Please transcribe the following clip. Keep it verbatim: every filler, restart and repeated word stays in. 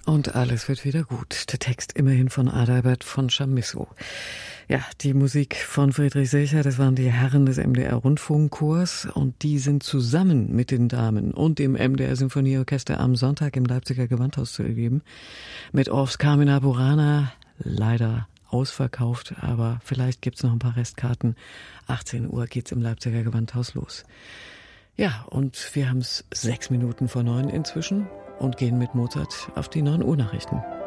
Und alles wird wieder gut. Der Text immerhin von Adalbert von Chamisso. Ja, die Musik von Friedrich Silcher, das waren die Herren des M D R-Rundfunkchors und die sind zusammen mit den Damen und dem M D R-Sinfonieorchester am Sonntag im Leipziger Gewandhaus zu erleben. Mit Orffs Carmina Burana, leider ausverkauft, aber vielleicht gibt's noch ein paar Restkarten. achtzehn Uhr geht's im Leipziger Gewandhaus los. Ja, und wir haben's sechs Minuten vor neun inzwischen und gehen mit Mozart auf die neun Uhr Nachrichten.